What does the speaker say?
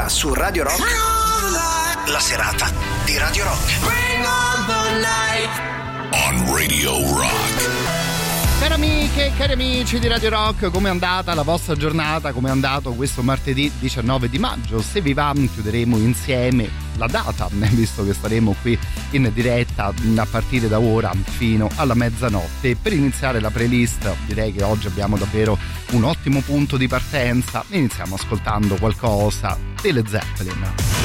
su Radio Rock, la serata di Radio Rock. On Radio Rock. Cari amiche e cari amici di Radio Rock, com'è andata la vostra giornata? Com'è andato questo martedì 19 di maggio? Se vi va chiuderemo insieme la data, visto che staremo qui in diretta a partire da ora fino alla mezzanotte. Per iniziare la playlist direi che oggi abbiamo davvero un ottimo punto di partenza. Iniziamo ascoltando qualcosa delle Zeppelin.